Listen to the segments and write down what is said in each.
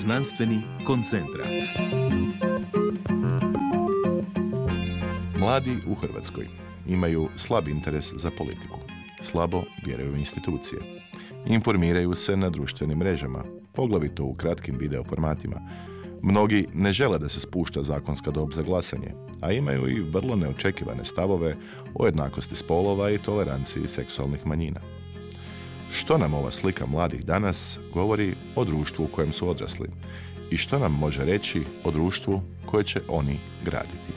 Znanstveni koncentrat. Mladi u Hrvatskoj imaju slab interes za politiku, slabo vjeruju u institucije. Informiraju se na društvenim mrežama, poglavito u kratkim video formatima. Mnogi ne žele da se spušta zakonska dob za glasanje, a imaju i vrlo neočekivane stavove o jednakosti spolova i toleranciji seksualnih manjina. Što nam ova slika mladih danas govori o društvu u kojem su odrasli i što nam može reći o društvu koje će oni graditi?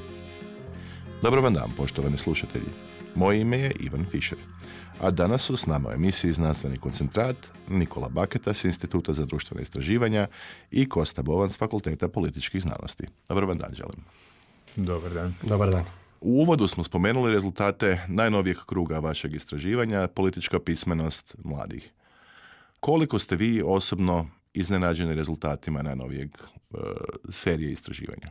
Dobro vam dan, poštovani slušatelji. Moje ime je Ivan Fišer, a danas su s nama u emisiji Znanstveni koncentrat Nikola Baketa s Instituta za društvena istraživanja i Kosta Bovan s Fakulteta političkih znanosti. Dobro vam dan, želim. Dobar dan. Dobar dan. U uvodu smo spomenuli rezultate najnovijeg kruga vašeg istraživanja, politička pismenost mladih. Koliko ste vi osobno iznenađeni rezultatima najnovijeg serije istraživanja?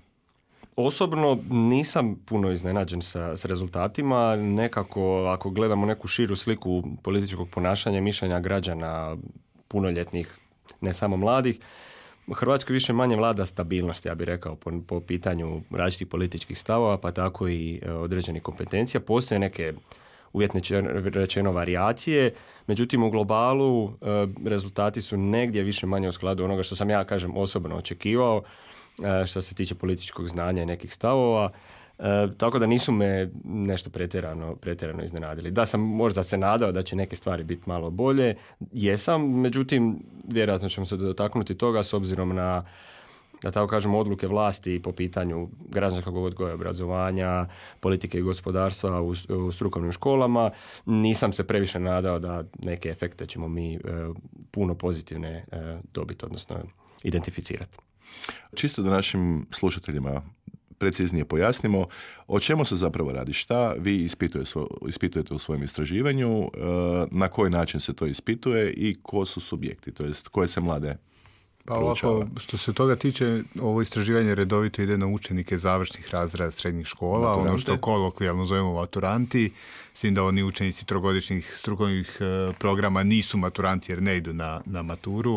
Osobno nisam puno iznenađen s rezultatima. Nekako, ako gledamo neku širu sliku političkog ponašanja i mišljenja građana punoljetnih, ne samo mladih, u Hrvatskoj više manje vlada stabilnost, ja bih rekao, po pitanju različitih političkih stavova, pa tako i određenih kompetencija. Postoje neke uvjetno rečeno varijacije, međutim u globalu rezultati su negdje više manje u skladu onoga što sam ja, osobno očekivao, što se tiče političkog znanja i nekih stavova. Tako da nisu me nešto pretjerano iznenadili. Da sam možda se nadao da će neke stvari biti malo bolje, jesam, međutim vjerojatno ćemo se dotaknuti toga s obzirom na, da tako kažem, odluke vlasti po pitanju građanskog odgoja, obrazovanja, politike i gospodarstva u strukovnim školama. Nisam se previše nadao da neke efekte ćemo mi puno pozitivne dobiti, odnosno identificirati. Čisto da našim slušateljima preciznije pojasnimo o čemu se zapravo radi, šta vi ispitujete u svojem istraživanju, na koji način se to ispituje i ko su subjekti, to jest koje se mlade proučava. Pa ovako, što se toga tiče, ovo istraživanje redovito ide na učenike završnih razreda srednjih škola, maturante. Ono što kolokvijalno zovemo maturanti, s tim da oni učenici trogodišnjih strukovnih programa nisu maturanti jer ne idu na maturu,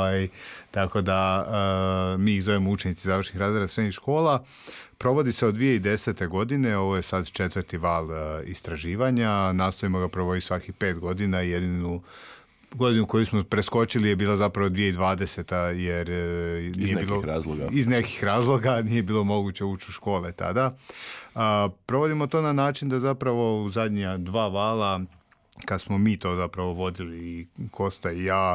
tako da mi ih zovemo učenici završnih razreda srednjih škola. Provodi se od 2010. godine, ovo je sad 4. val istraživanja, nastojimo ga provoditi svakih 5 godina, jedinu godinu koju smo preskočili je bila zapravo 2020. jer iz nekih razloga nije bilo moguće ući u škole tada. Provodimo to na način da zapravo u zadnja 2 vala, kad smo mi to zapravo vodili i Kosta i ja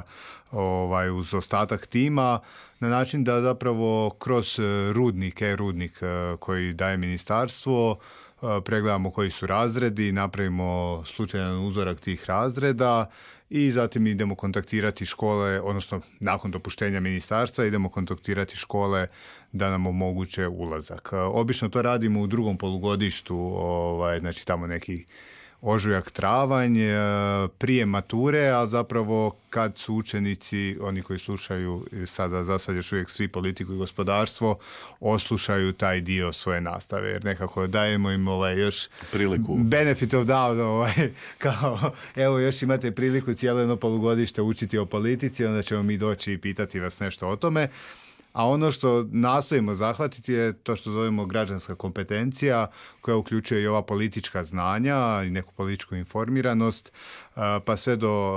uz ostatak tima, na način da zapravo kroz rudnik koji daje ministarstvo, pregledamo koji su razredi, napravimo slučajan uzorak tih razreda i zatim idemo kontaktirati škole, odnosno nakon dopuštenja ministarstva idemo kontaktirati škole da nam omoguće ulazak. Obično to radimo u drugom polugodištu, znači tamo neki ožujak, travanj, prije mature, a zapravo kad su učenici, oni koji slušaju sada za sad još uvijek svi politiku i gospodarstvo, oslušaju taj dio svoje nastave, jer nekako dajemo im još priliku, benefit of doubt, kao evo još imate priliku cijelo jedno polugodište učiti o politici, onda ćemo mi doći i pitati vas nešto o tome. A ono što nastojimo zahvatiti je to što zovemo građanska kompetencija, koja uključuje i ova politička znanja i neku političku informiranost, pa sve do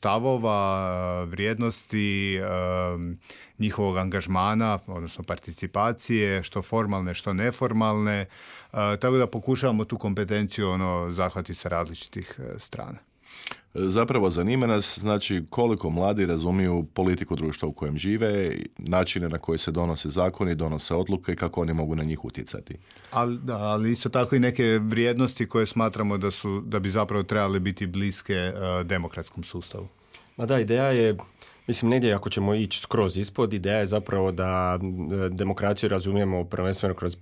stavova, vrijednosti, njihovog angažmana, odnosno participacije, što formalne, što neformalne, tako da pokušavamo tu kompetenciju zahvatiti sa različitih strana. Zapravo zanima nas, znači, koliko mladi razumiju politiku društva u kojem žive, načine na koje se donose zakoni, donose odluke i kako oni mogu na njih utjecati. Ali isto tako i neke vrijednosti koje smatramo da bi zapravo trebale biti bliske demokratskom sustavu. Ma da, ideja je, mislim, negdje ako ćemo ići skroz ispod, ideja je zapravo da demokraciju razumijemo prvenstveno kroz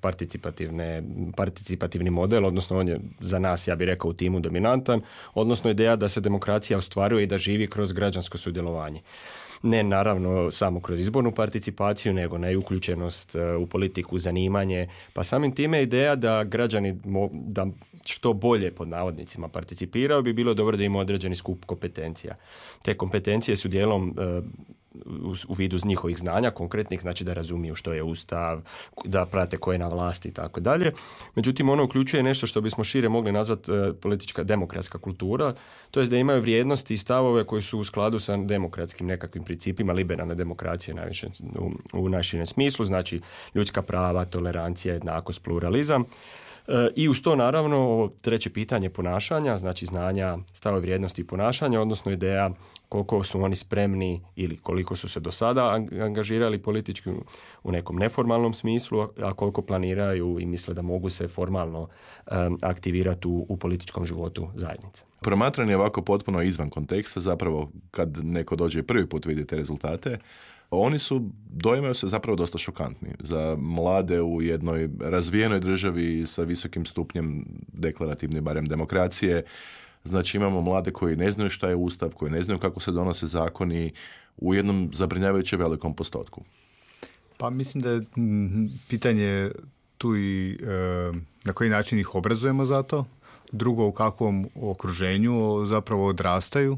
participativni model, odnosno on je za nas, ja bih rekao, u timu dominantan, odnosno ideja da se demokracija ostvaruje i da živi kroz građansko sudjelovanje. Ne naravno samo kroz izbornu participaciju, nego na uključenost u politiku, zanimanje, pa samim time ideja da građani da što bolje pod navodnicima participiraju bi bilo dobro da ima određeni skup kompetencija. Te kompetencije su dijelom u vidu njihovih znanja konkretnih, znači da razumiju što je Ustav, da prate ko je na vlasti i tako dalje. Međutim, ono uključuje nešto što bismo šire mogli nazvati politička demokratska kultura, to jest da imaju vrijednosti i stavove koji su u skladu sa demokratskim nekakvim principima liberalne demokracije najviše u najširem smislu, znači ljudska prava, tolerancija, jednakost, pluralizam. I uz to naravno ovo treće pitanje ponašanja, znači znanja, stavove vrijednosti i ponašanja, odnosno ideja koliko su oni spremni ili koliko su se do sada angažirali politički u nekom neformalnom smislu, a koliko planiraju i misle da mogu se formalno aktivirati u političkom životu zajednice. Promatranje ovako potpuno izvan konteksta, zapravo kad neko dođe i prvi put vidite rezultate, oni doimaju se zapravo dosta šokantni. Za mlade u jednoj razvijenoj državi sa visokim stupnjem deklarativne, barem demokracije, znači imamo mlade koji ne znaju šta je Ustav, koji ne znaju kako se donose zakoni u jednom zabrinjavajuće velikom postotku. Pa mislim da je pitanje tu i na koji način ih obrazujemo za to. Drugo, u kakvom okruženju zapravo odrastaju.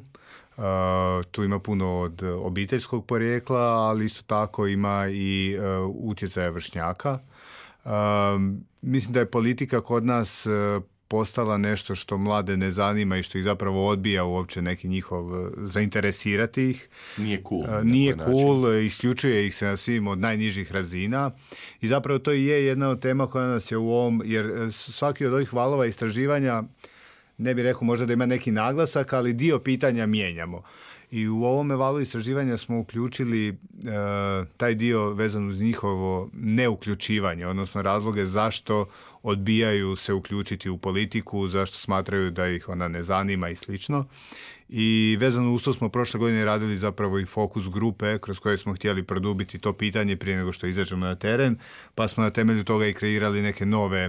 Tu ima puno od obiteljskog porijekla, ali isto tako ima i utjecaja vršnjaka. Mislim da je politika kod nas postala nešto što mlade ne zanima i što ih zapravo odbija uopće neki njihov zainteresirati ih. Nije cool. Isključuje ih se na svim od najnižih razina i zapravo to i je jedna od tema koja nas je u ovom, jer svaki od ovih valova istraživanja, ne bih rekao možda da ima neki naglasak, ali dio pitanja mijenjamo. I u ovome valu istraživanja smo uključili taj dio vezan uz njihovo neuključivanje, odnosno razloge zašto odbijaju se uključiti u politiku, zašto smatraju da ih ona ne zanima i slično. I vezano uz to smo prošle godine radili zapravo i fokus grupe kroz koje smo htjeli produbiti to pitanje prije nego što izađemo na teren, pa smo na temelju toga i kreirali neke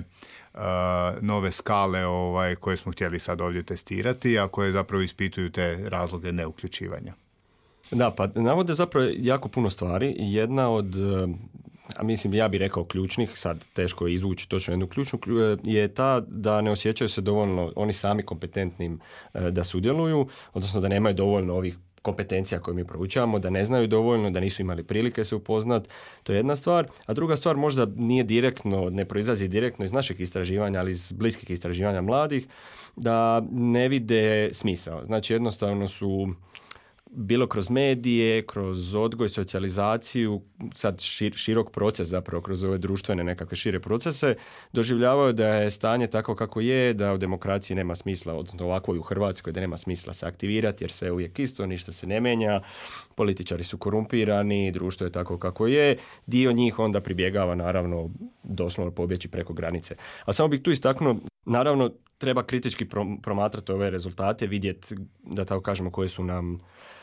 nove skale koje smo htjeli sad ovdje testirati, a koje zapravo ispituju te razloge neuključivanja. Da, pa navode zapravo jako puno stvari. Jedna od, mislim ja bih rekao ključnih, sad teško je izvući točno jednu ključnu, je ta da ne osjećaju se dovoljno oni sami kompetentnim da sudjeluju, odnosno da nemaju dovoljno ovih kompetencija koje mi proučavamo, da ne znaju dovoljno, da nisu imali prilike se upoznat. To je jedna stvar. A druga stvar možda nije direktno, ne proizlazi direktno iz našeg istraživanja, ali iz bliskih istraživanja mladih, da ne vide smisao. Znači jednostavno su bilo kroz medije, kroz odgoj, socijalizaciju, sad širok proces zapravo kroz ove društvene nekakve šire procese, doživljavaju da je stanje tako kako je, da u demokraciji nema smisla, odnosno ovako i u Hrvatskoj, da nema smisla se aktivirati jer sve je uvijek isto, ništa se ne mijenja, političari su korumpirani, društvo je tako kako je, dio njih onda pribjegava naravno doslovno pobjeći preko granice. Ali samo bih tu istaknuo, naravno treba kritički promatrati ove rezultate, vidjeti, da tako kažemo, koje su nam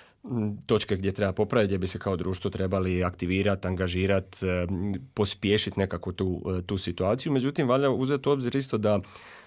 točke gdje treba popraviti, gdje bi se kao društvo trebali aktivirati, angažirati, pospješiti nekako tu situaciju. Međutim, valja uzeti u obzir isto da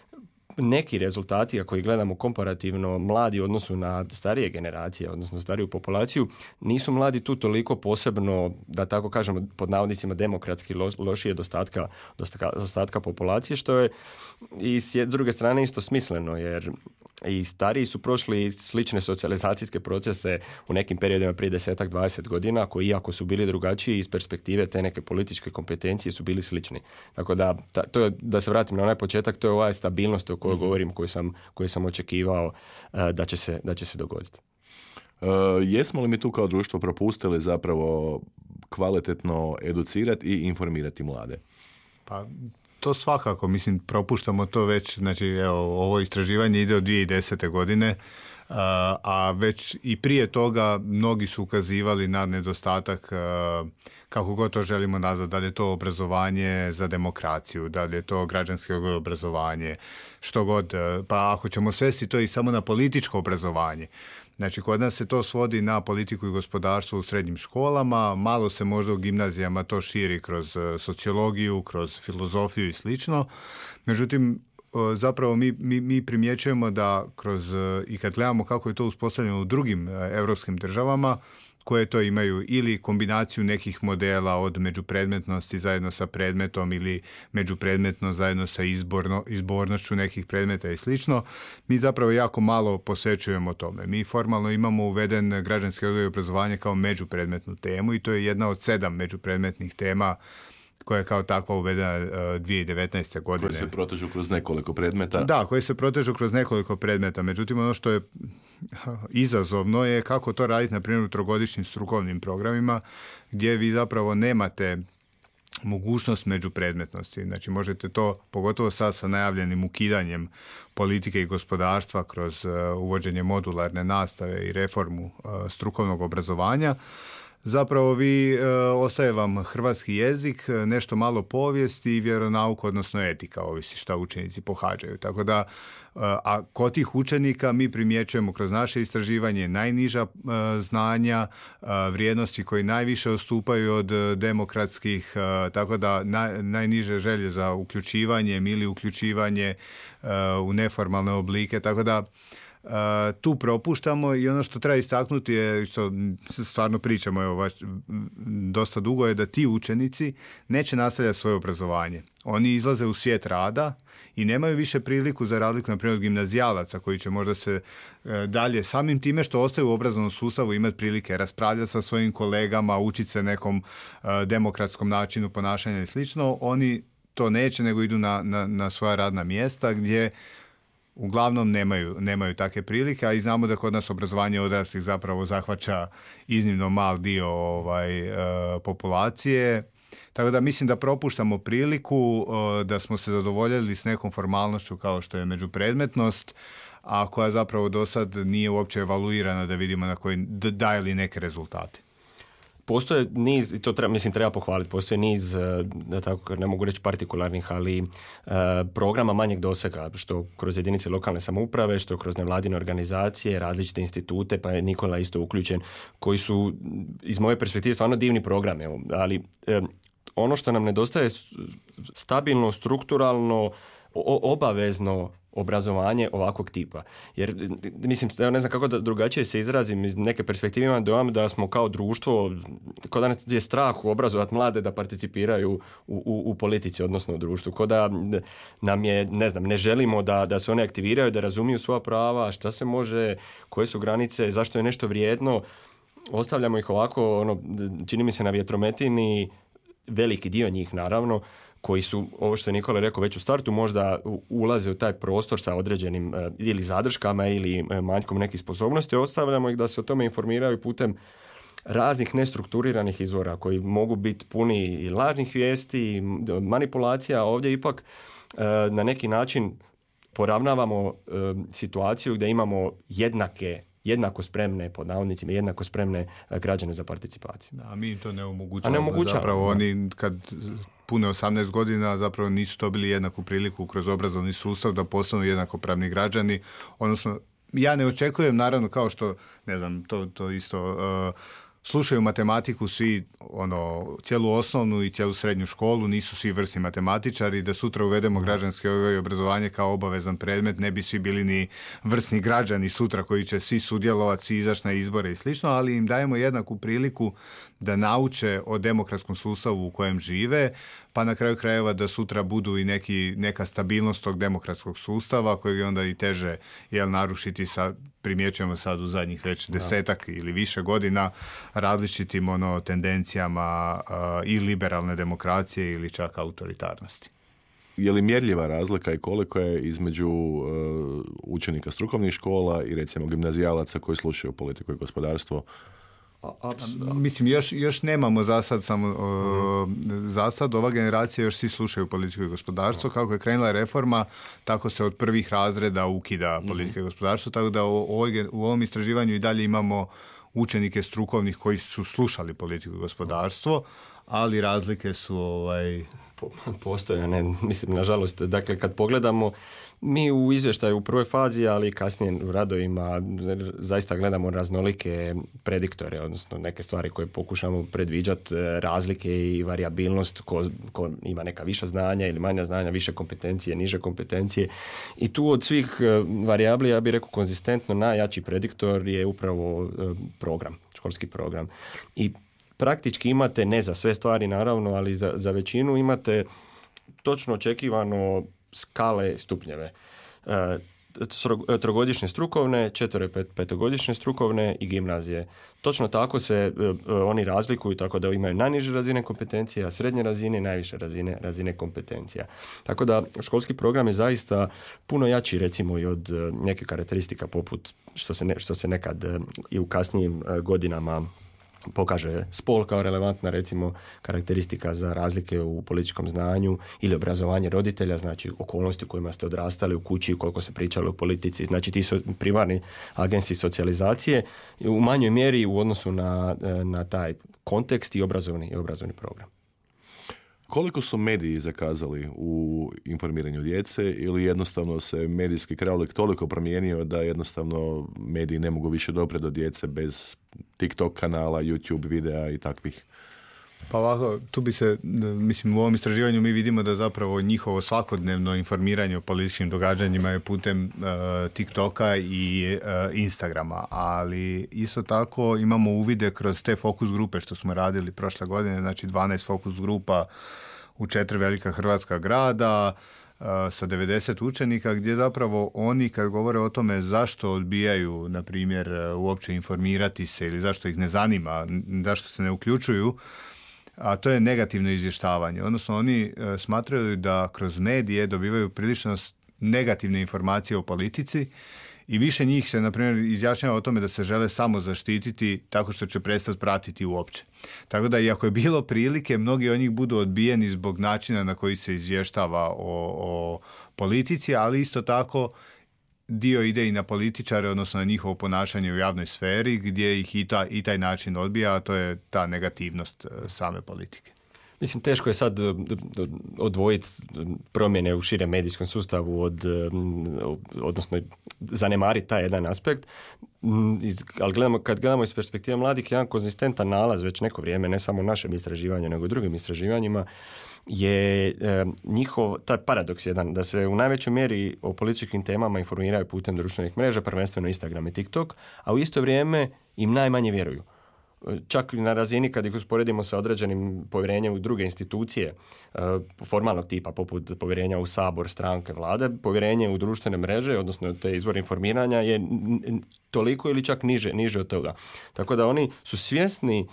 neki rezultati, ako ih gledamo komparativno mladi u odnosu na starije generacije, odnosno stariju populaciju, nisu mladi tu toliko posebno, da tako kažemo, pod navodnicima demokratski lošije dostatka populacije, što je i s druge strane isto smisleno, jer i stariji su prošli slične socijalizacijske procese u nekim periodima prije 10-20 godina, koji iako su bili drugačiji iz perspektive te neke političke kompetencije su bili slični. Tako da, to je, da se vratim na onaj početak, to je ova stabilnost o kojoj govorim, koju sam očekivao da će se dogoditi. Jesmo li mi tu kao društvo propustili zapravo kvalitetno educirati i informirati mlade? Pa to svakako, mislim, propuštamo to već, znači evo, ovo istraživanje ide od 2010. godine, a već i prije toga mnogi su ukazivali na nedostatak, kako god to želimo nazvati, da li je to obrazovanje za demokraciju, da li je to građansko obrazovanje, što god, pa ako ćemo svesti to i samo na političko obrazovanje. Znači, kod nas se to svodi na politiku i gospodarstvo u srednjim školama, malo se možda u gimnazijama to širi kroz sociologiju, kroz filozofiju i slično. Međutim, zapravo mi primjećujemo da kroz, i kad gledamo kako je to uspostavljeno u drugim europskim državama, koje to imaju ili kombinaciju nekih modela od međupredmetnosti zajedno sa predmetom ili međupredmetnost zajedno sa izbornošću nekih predmeta i slično. Mi zapravo jako malo posvećujemo tome. Mi formalno imamo uveden građanski odgoj i obrazovanje kao međupredmetnu temu i to je jedna od 7 međupredmetnih tema koja je kao takva uvedena 2019. godine. Koje se protežu kroz nekoliko predmeta. Da, koje se protežu kroz nekoliko predmeta. Međutim, ono što je izazovno je kako to raditi, na primjer, u trogodišnjim strukovnim programima, gdje vi zapravo nemate mogućnost međupredmetnosti. Znači, možete to, pogotovo sad sa najavljenim ukidanjem politike i gospodarstva kroz uvođenje modularne nastave i reformu strukovnog obrazovanja, zapravo ostaje vam hrvatski jezik, nešto malo povijesti i vjeronauk, odnosno etika, ovisi šta učenici pohađaju. Tako da, a kod tih učenika mi primjećujemo kroz naše istraživanje najniža znanja, vrijednosti koji najviše odstupaju od demokratskih, tako da najniže želje za uključivanjem ili uključivanje u neformalne oblike, tako da tu propuštamo i ono što treba istaknuti je, što stvarno pričamo dosta dugo, je da ti učenici neće nastavljati svoje obrazovanje. Oni izlaze u svijet rada i nemaju više priliku, za razliku na primjer od gimnazijalaca koji će možda se dalje samim time što ostaju u obrazovnom sustavu imati prilike raspravljati sa svojim kolegama, učiti se nekom demokratskom načinu ponašanja i slično. Oni to neće, nego idu na svoja radna mjesta gdje uglavnom nemaju takve prilike, a i znamo da kod nas obrazovanje odraslih zapravo zahvaća iznimno mal dio populacije. Tako da mislim da propuštamo priliku da smo se zadovoljili s nekom formalnošću kao što je međupredmetnost, a koja zapravo do sad nije uopće evaluirana da vidimo na koji daje li neke rezultate. Postoje niz, i to treba pohvaliti, postoje niz, da tako ne mogu reći partikularnih, ali programa manjeg dosega, što kroz jedinice lokalne samouprave, što kroz nevladine organizacije, različite institute, pa je Nikola isto uključen, koji su iz moje perspektive stvarno divni programe, ali ono što nam nedostaje je stabilno, strukturalno, obavezno obrazovanje ovakvog tipa. Jer, mislim, ne znam kako da drugačije se izrazim, iz neke perspektive imam dojam da smo kao društvo, kao da nas je strah obrazovati mlade da participiraju u politici, odnosno u društvu. Kao da nam je, ne znam, ne želimo da se one aktiviraju, da razumiju svoja prava, šta se može, koje su granice, zašto je nešto vrijedno. Ostavljamo ih ovako, čini mi se na vjetrometini, veliki dio njih naravno, koji su, ovo što je Nikola rekao, već u startu možda ulaze u taj prostor sa određenim ili zadrškama ili manjkom nekih sposobnosti, ostavljamo ih da se o tome informiraju putem raznih nestrukturiranih izvora koji mogu biti puni i lažnih vijesti, manipulacija. Ovdje ipak na neki način poravnavamo situaciju gdje imamo jednako spremne, pod navodnicima, jednako spremne građane za participaciju. A mi im to ne omogućavamo. Zapravo oni kad pune 18 godina zapravo nisu dobili jednaku priliku kroz obrazovni sustav da postanu jednakopravni građani. Odnosno, ja ne očekujem, naravno, kao što, ne znam, to isto slušaju matematiku svi, cijelu osnovnu i cijelu srednju školu, nisu svi vrsni matematičari, da sutra uvedemo građanski odgoj i obrazovanje kao obavezan predmet, ne bi svi bili ni vrsni građani sutra koji će svi sudjelovati, svi izaći na izbore i slično, ali im dajemo jednaku priliku da nauče o demokratskom sustavu u kojem žive, pa na kraju krajeva da sutra budu i neka stabilnost tog demokratskog sustava kojeg je onda i teže narušiti primjećujemo sad u zadnjih već 10 ili više godina različitim tendencijama i liberalne demokracije ili čak autoritarnosti. Je li mjerljiva razlika i koliko je između učenika strukovnih škola i recimo gimnazijalaca koji slušaju politiku i gospodarstvo? Mislim, još nemamo za sad ova generacija još svi slušaju politiku i gospodarstvo. Kako je krenula reforma, tako se od prvih razreda ukida politika i gospodarstvo, tako da u ovom istraživanju i dalje imamo učenike strukovnih koji su slušali politiku i gospodarstvo, ali razlike su postojane, mislim, nažalost. Dakle, kad pogledamo, mi u izvještaju u prvoj fazi, ali kasnije u radovima zaista gledamo raznolike prediktore, odnosno neke stvari koje pokušamo predviđati, razlike i varijabilnost, ko ima neka viša znanja ili manja znanja, više kompetencije, niže kompetencije. I tu od svih varijabli, ja bih rekao konzistentno, najjači prediktor je upravo program, školski program. I praktički imate, ne za sve stvari naravno, ali za većinu imate točno očekivano skale stupnjeve. Trogodišnje strukovne, 4-5 strukovne i gimnazije. Točno tako se oni razlikuju, tako da imaju najniže razine kompetencija, srednje razine i najviše razine kompetencija. Tako da školski program je zaista puno jači, recimo, i od neke karakteristika poput što se nekad i u kasnijim godinama pokaže spol kao relevantna, recimo, karakteristika za razlike u političkom znanju ili obrazovanje roditelja, znači okolnosti u kojima ste odrastali u kući, koliko se pričalo o politici, znači ti su primarni agensi socijalizacije u manjoj mjeri u odnosu na taj kontekst i obrazovni program. Koliko su mediji zakazali u informiranju djece ili jednostavno se medijski krajolik toliko promijenio da jednostavno mediji ne mogu više doprijeti do djece bez TikTok kanala, YouTube videa i takvih? Pa ovako, tu bi se, mislim, u ovom istraživanju mi vidimo da zapravo njihovo svakodnevno informiranje o političkim događanjima je putem TikToka i Instagrama, ali isto tako imamo uvide kroz te fokus grupe što smo radili prošle godine, znači 12 fokus grupa u 4 velika hrvatska grada sa 90 učenika, gdje zapravo oni kad govore o tome zašto odbijaju, na primjer, uopće informirati se ili zašto ih ne zanima, zašto se ne uključuju, a to je negativno izvještavanje. Odnosno, oni smatraju da kroz medije dobivaju prilično negativne informacije o politici i više njih se, na primjer, izjašnjava o tome da se žele samo zaštititi tako što će prestati pratiti uopće. Tako da, iako je bilo prilike, mnogi od njih budu odbijeni zbog načina na koji se izvještava o politici, ali isto tako dio ide i na političare, odnosno na njihovo ponašanje u javnoj sferi, gdje ih i taj način odbija, a to je ta negativnost same politike. Mislim, teško je sad odvojiti promjene u širem medijskom sustavu odnosno zanemariti taj jedan aspekt, ali kad gledamo iz perspektive mladih, jedan konzistentan nalaz već neko vrijeme, ne samo u našem istraživanju, nego u drugim istraživanjima, je njihov, taj paradoks jedan, da se u najvećoj mjeri o političkim temama informiraju putem društvenih mreža, prvenstveno Instagram i TikTok, a u isto vrijeme im najmanje vjeruju. Čak na razini kad ih usporedimo sa određenim povjerenjem u druge institucije formalnog tipa, poput povjerenja u Sabor, stranke, vlade, povjerenje u društvene mreže, odnosno te izvore informiranja, je toliko ili čak niže od toga. Tako da oni su svjesni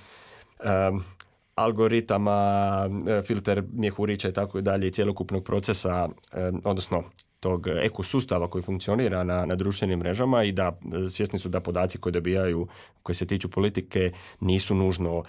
algoritama, filter mjehurića i tako dalje i cjelokupnog procesa, odnosno tog ekosustava koji funkcionira na društvenim mrežama i da svjesni su da podaci koji dobijaju, koji se tiču politike, nisu nužno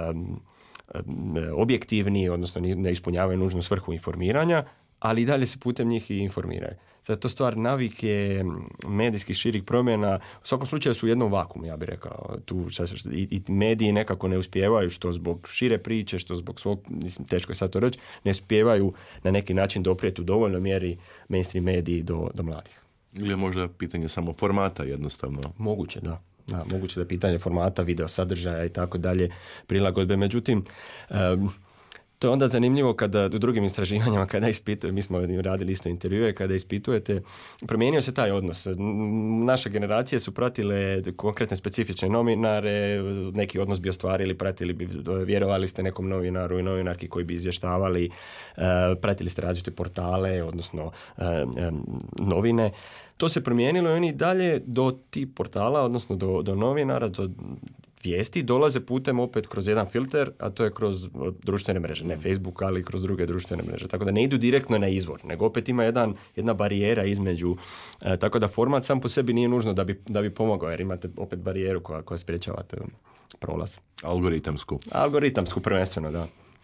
objektivni, odnosno ne ispunjavaju nužnu svrhu informiranja, ali i dalje se putem njih i informiraju. Zato to stvar navike medijskih širih promjena u svakom slučaju su u jednom vakumu, ja bih rekao. Tu i mediji nekako ne uspijevaju, što zbog šire priče, što zbog svog, teško je sad to reći, ne uspijevaju na neki način doprijeti u dovoljnoj mjeri mainstream mediji do mladih. Ili je možda pitanje samo formata jednostavno? Moguće, da. Moguće da je pitanje formata, video sadržaja i tako dalje, prilagodbe. Međutim, to je onda zanimljivo kada u drugim istraživanjima, kada ispitujete, mi smo radili isto intervjue, kada ispitujete, promijenio se taj odnos. Naše generacije su pratile konkretne specifične novinare, neki odnos bi ostvarili, pratili bi, vjerovali ste nekom novinaru i novinarki koji bi izvještavali, pratili ste različite portale, odnosno novine. To se promijenilo i oni dalje do tih portala, odnosno do novinara, do vijesti dolaze putem opet kroz jedan filter, a to je kroz društvene mreže, ne Facebook, ali kroz druge društvene mreže. Tako da ne idu direktno na izvor, nego opet ima jedna barijera između, tako da format sam po sebi nije nužno da bi pomogao, jer imate opet barijeru koja sprječavate prolaz. Algoritamsku. Algoritamsku prvenstveno, da.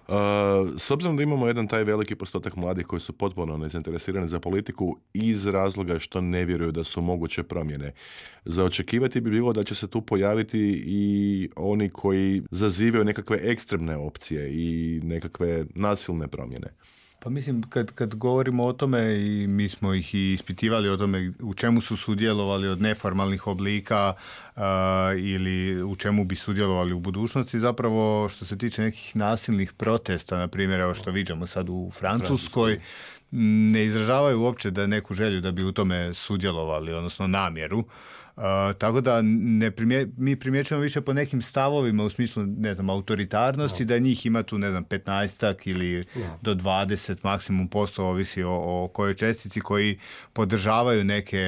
S obzirom da imamo jedan taj veliki postotak mladih koji su potpuno nezainteresirani za politiku iz razloga što ne vjeruju da su moguće promjene. Za očekivati bi bilo da će se tu pojaviti i oni koji zazivaju nekakve ekstremne opcije i nekakve nasilne promjene. Pa mislim, kad govorimo o tome i mi smo ih i ispitivali o tome u čemu su sudjelovali od neformalnih oblika ili u čemu bi sudjelovali u budućnosti, zapravo što se tiče nekih nasilnih protesta, na primjer, evo što vidimo sad u Francuskoj, ne izražavaju uopće da neku želju da bi u tome sudjelovali, odnosno namjeru. Tako da mi primjećujemo više po nekim stavovima u smislu, ne znam, autoritarnosti, da njih ima tu, ne znam, 15 ili do 20 maksimum posto, ovisi o kojoj čestici, koji podržavaju neke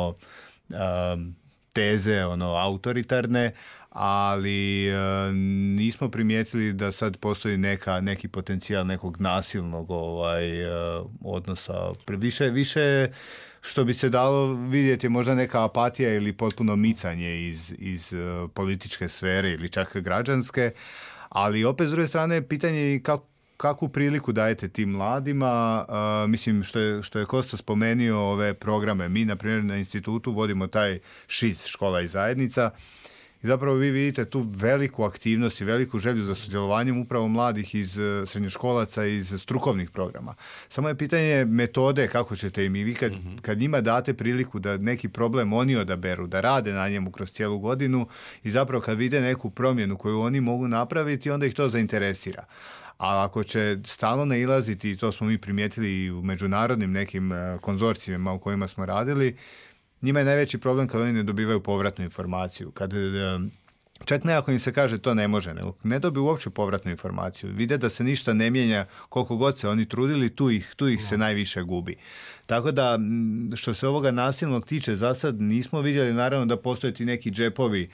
teze autoritarne, ali nismo primijetili da sad postoji neki potencijal nekog nasilnog odnosa. Više što bi se dalo vidjeti je možda neka apatija ili potpuno micanje iz političke sfere ili čak građanske, ali opet s druge strane pitanje je kakvu priliku dajete tim mladima. Mislim, što je Kosta spomenuo ove programe. Mi, na primjer, na institutu vodimo taj ŠIZ, škola i zajednica. I zapravo vi vidite tu veliku aktivnost i veliku želju za sudjelovanjem upravo mladih iz srednjoškolaca, iz strukovnih programa. Samo je pitanje metode kako ćete im i vi kad njima date priliku da neki problem oni odaberu, da rade na njemu kroz cijelu godinu i zapravo kad vide neku promjenu koju oni mogu napraviti, onda ih to zainteresira. A ako će stalno nailaziti, i to smo mi primijetili i u međunarodnim nekim konzorcijima u kojima smo radili, njima je najveći problem kad oni ne dobivaju povratnu informaciju. Kad čak ne ako im se kaže to ne može, ne dobiju uopće povratnu informaciju. Vide da se ništa ne mijenja, koliko god se oni trudili, tu ih se najviše gubi. Tako da, što se ovoga nasilnog tiče, za sad nismo vidjeli, naravno da postoje ti neki džepovi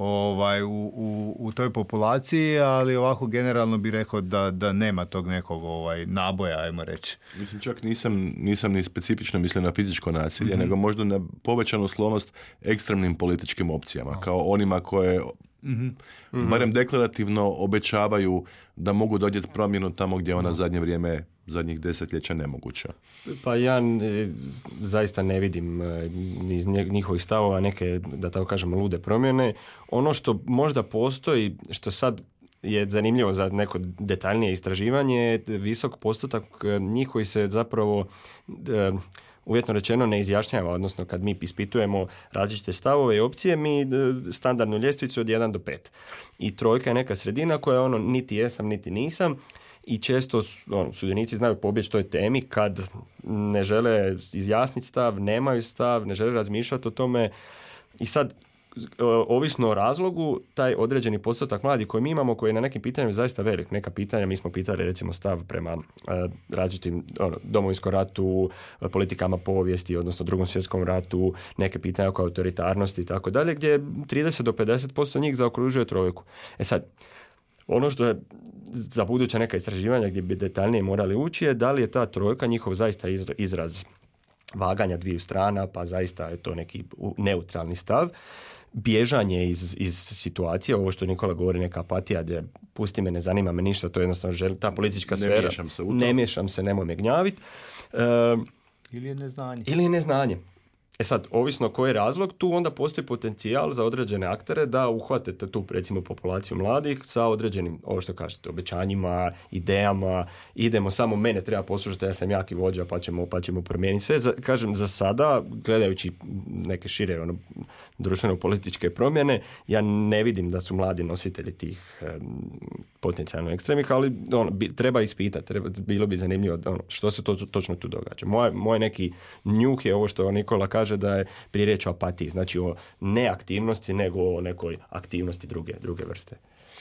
u toj populaciji, ali ovako generalno bih rekao da nema tog nekog naboja, ajmo reći. Mislim, čak nisam ni specifično mislio na fizičko nasilje, nego možda na povećanu sklonost ekstremnim političkim opcijama, kao onima koje barem deklarativno obećavaju da mogu donijeti promjenu tamo gdje ona zadnjih desetljeća nemoguća. Pa ja zaista ne vidim iz njihovih stavova neke, da tako kažemo, lude promjene. Ono što možda postoji, što sad je zanimljivo za neko detaljnije istraživanje, je visok postotak njih koji se zapravo uvjetno rečeno ne izjašnjava, odnosno kad mi ispitujemo različite stavove i opcije, mi standardnu ljestvicu od 1 do 5. I 3 je neka sredina koja niti jesam, niti nisam, i često sudionici znaju pobjeći toj temi kad ne žele izjasniti stav, nemaju stav, ne žele razmišljati o tome. I sad, ovisno o razlogu, taj određeni postotak mladih koji mi imamo, koji je na nekim pitanjima zaista velik. Neka pitanja, mi smo pitali recimo stav prema različitim Domovinskom ratu, politikama povijesti, odnosno Drugom svjetskom ratu, neke pitanja oko autoritarnosti i tako dalje, gdje 30 do 50% njih zaokružuje 3. E sad, ono što je za buduća neka istraživanja gdje bi detaljnije morali ući je da li je ta 3 njihov zaista izraz vaganja dviju strana, pa zaista je to neki neutralni stav, bježanje iz situacije, ovo što Nikola govori, neka apatija gdje pusti me, ne zanima me ništa, to je jednostavno ta politička sfera, ne miješam se, nemoj me gnjaviti. Ili je neznanje. E sad, ovisno koji je razlog, tu onda postoji potencijal za određene aktere da uhvatite tu, recimo, populaciju mladih sa određenim, ovo što kažete, obećanjima, idejama, idemo, samo mene treba poslušati, ja sam jaki vođa, pa ćemo promijeniti sve. Kažem, za sada, gledajući neke šire društveno-političke promjene, ja ne vidim da su mladi nositelji tih potencijalno ekstremnih, ali treba ispitati, bilo bi zanimljivo što se točno tu događa. Moj neki njuh je ovo što Nikola kaže, da je prije riječ o apatiji, znači o neaktivnosti nego o nekoj aktivnosti druge vrste.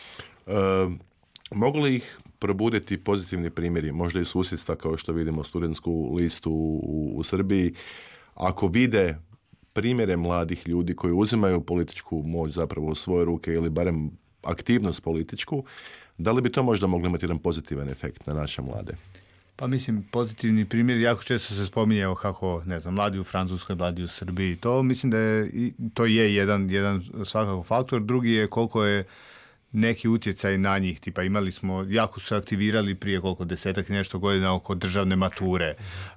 Mogu li ih probuditi pozitivni primjeri, možda i susjedstva, kao što vidimo studentsku listu u Srbiji, ako vide primjere mladih ljudi koji uzimaju političku moć zapravo u svoje ruke ili barem aktivnost političku, da li bi to možda moglo imati jedan pozitivan efekt na naše mlade? Pa mislim, pozitivni primjer, jako često se spominje kako, ne znam, mladi u Francuskoj, mladi u Srbiji. To mislim da to je jedan svakako faktor. Drugi je koliko je neki utjecaj na njih, tipa imali smo, jako su se aktivirali prije koliko 10 i nešto godina oko državne mature.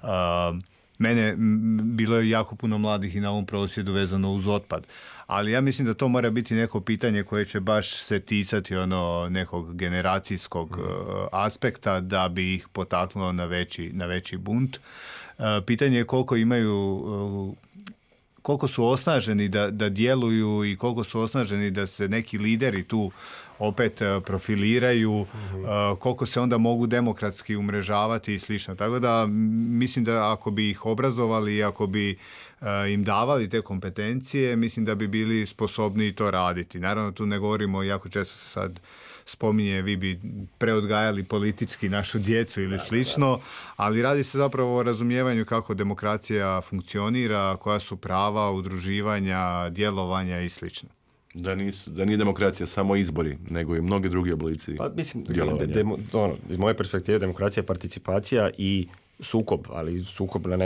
Bilo je jako puno mladih i na ovom prosvjedu vezano uz otpad. Ali ja mislim da to mora biti neko pitanje koje će baš se ticati nekog generacijskog aspekta da bi ih potaknulo na veći bunt. Pitanje je koliko su osnaženi da djeluju i koliko su osnaženi da se neki lideri tu opet profiliraju, koliko se onda mogu demokratski umrežavati i slično. Tako da mislim da ako bi ih obrazovali i ako bi im davali te kompetencije, mislim da bi bili sposobni to raditi. Naravno, tu ne govorimo, jako često se sad spominje, vi bi preodgajali politički našu djecu ili slično, ali radi se zapravo o razumijevanju kako demokracija funkcionira, koja su prava, udruživanja, djelovanja i slično. Da nije demokracija samo izbori, nego i mnogi drugi oblici djelovanja. Iz moje perspektive demokracija je participacija i sukob, ali sukob na